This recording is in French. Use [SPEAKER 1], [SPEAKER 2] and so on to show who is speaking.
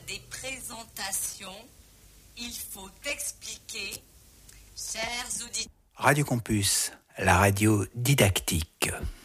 [SPEAKER 1] des présentations, il faut expliquer, chers auditeurs.
[SPEAKER 2] Radio Campus, la radio didactique.